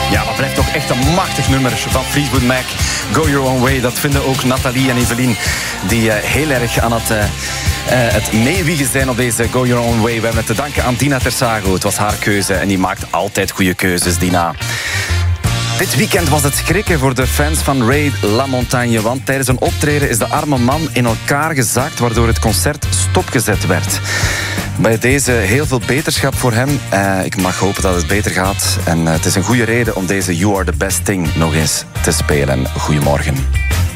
Ja, dat blijft toch echt een machtig nummer van Fleetwood Mac. Go Your Own Way, dat vinden ook Nathalie en Evelien, die heel erg aan het meewiegen zijn op deze Go Your Own Way. We hebben het te danken aan Dina Tersago. Het was haar keuze en die maakt altijd goede keuzes, Dina. Dit weekend was het schrikken voor de fans van Ray LaMontagne, want tijdens een optreden is de arme man in elkaar gezakt, waardoor het concert stopgezet werd. Bij deze heel veel beterschap voor hem. Ik mag hopen dat het beter gaat. En het is een goede reden om deze You Are The Best Thing nog eens te spelen. Goedemorgen.